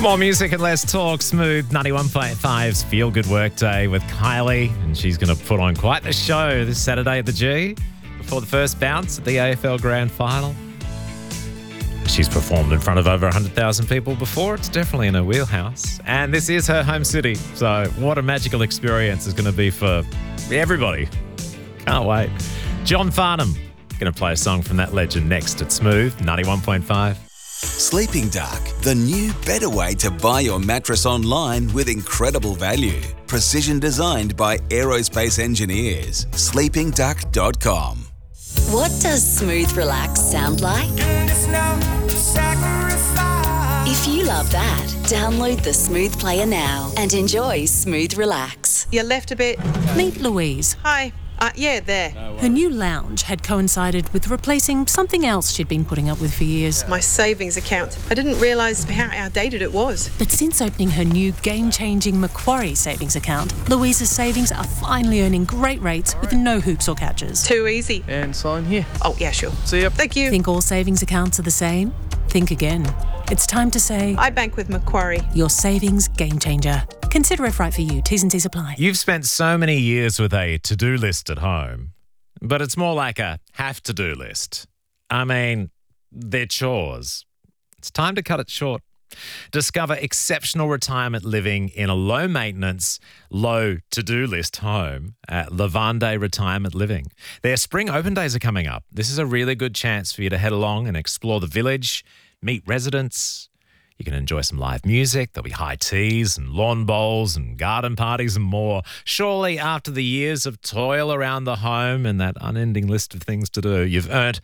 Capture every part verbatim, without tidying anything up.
More music and less talk. Smooth ninety-one point five's Feel Good Work Day with Kylie, and she's going to put on quite the show this Saturday at the G before the first bounce at the A F L Grand Final. She's performed in front of over one hundred thousand people before. It's definitely in her wheelhouse. And this is her home city. So what a magical experience it's going to be for everybody. Can't wait. John Farnham going to play a song from that legend next at Smooth ninety-one point five. Sleeping Dark, the new, better way to buy your mattress online with incredible value. Precision designed by aerospace engineers. sleeping duck dot com. What does Smooth Relax sound like? If you love that, download the Smooth Player now and enjoy Smooth Relax. You left a bit. Meet Louise. Hi. Uh, yeah, there. Her new lounge had coincided with replacing something else she'd been putting up with for years. My savings account. I didn't realise how outdated it was. But since opening her new game-changing Macquarie savings account, Louise's savings are finally earning great rates with no hoops or catches. Too easy. And sign here. Oh, yeah, sure. See ya. Thank you. Think all savings accounts are the same? Think again. It's time to say, I bank with Macquarie. Your savings game changer. Consider if right for you. T's and C's apply. You've spent so many years with a to-do list at home, but it's more like a have-to-do list. I mean, they're chores. It's time to cut it short. Discover exceptional retirement living in a low-maintenance, low-to-do list home at Lavande Retirement Living. Their spring open days are coming up. This is a really good chance for you to head along and explore the village, meet residents. You can enjoy some live music. There'll be high teas and lawn bowls and garden parties and more. Surely after the years of toil around the home and that unending list of things to do, you've earned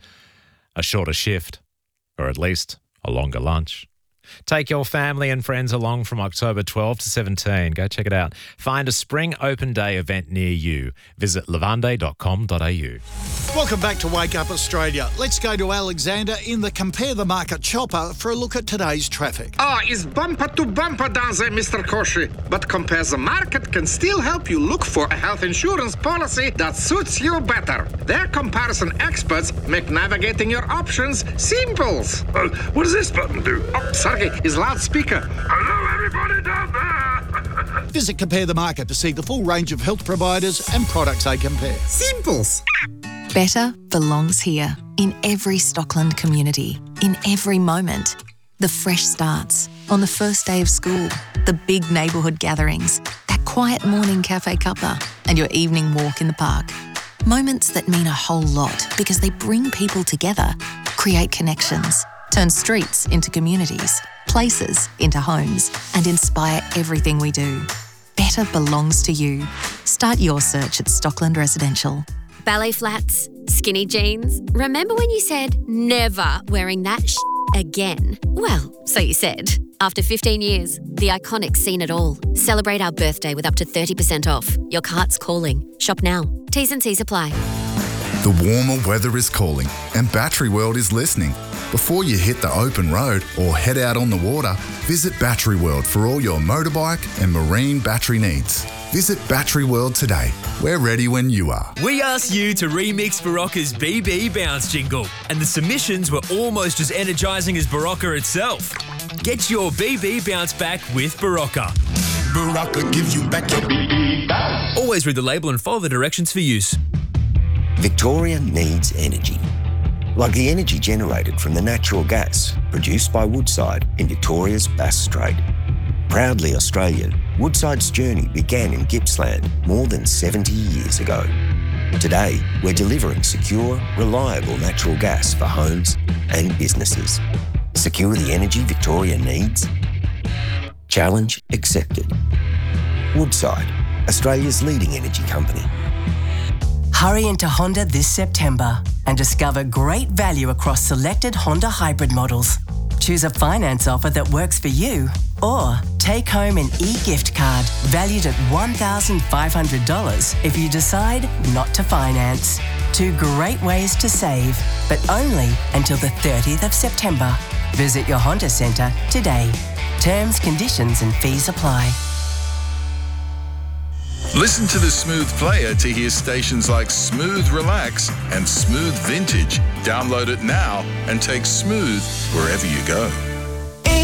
a shorter shift, or at least a longer lunch. Take your family and friends along from October twelfth to seventeen. Go check it out. Find a spring open day event near you. Visit lavande dot com dot a u. Welcome back to Wake Up Australia. Let's go to Alexander in the Compare the Market chopper for a look at today's traffic. Ah, it's bumper to bumper down there, Mister Koshi. But Compare the Market can still help you look for a health insurance policy that suits you better. Their comparison experts make navigating your options simple. Uh, what does this button do? Oh, sorry, it's loudspeaker. Hello, everybody down there. Visit Compare the Market to see the full range of health providers and products they compare. Simples. Better belongs here, in every Stockland community, in every moment. The fresh starts, on the first day of school, the big neighbourhood gatherings, that quiet morning cafe cuppa, and your evening walk in the park. Moments that mean a whole lot because they bring people together, create connections, turn streets into communities, places into homes, and inspire everything we do. Better belongs to you. Start your search at Stockland Residential. Ballet flats, skinny jeans. Remember when you said never wearing that sh- again? Well, so you said. After fifteen years, the iconic seen it all. Celebrate our birthday with up to thirty percent off. Your cart's calling. Shop now. T's and C's apply. The warmer weather is calling and Battery World is listening. Before you hit the open road or head out on the water, visit Battery World for all your motorbike and marine battery needs. Visit Battery World today. We're ready when you are. We asked you to remix Barocca's B B Bounce jingle, and the submissions were almost as energising as Barocca itself. Get your B B Bounce back with Barocca. Barocca gives you back your B B bounce. Always read the label and follow the directions for use. Victoria needs energy. Like the energy generated from the natural gas produced by Woodside in Victoria's Bass Strait. Proudly Australian, Woodside's journey began in Gippsland more than seventy years ago. Today, we're delivering secure, reliable natural gas for homes and businesses. Secure the energy Victoria needs? Challenge accepted. Woodside, Australia's leading energy company. Hurry into Honda this September and discover great value across selected Honda hybrid models. Choose a finance offer that works for you, or take home an e-gift card valued at one thousand five hundred dollars if you decide not to finance. Two great ways to save, but only until the thirtieth of September. Visit your Honda Centre today. Terms, conditions and fees apply. Listen to the Smooth Player to hear stations like Smooth Relax and Smooth Vintage. Download it now and take Smooth wherever you go.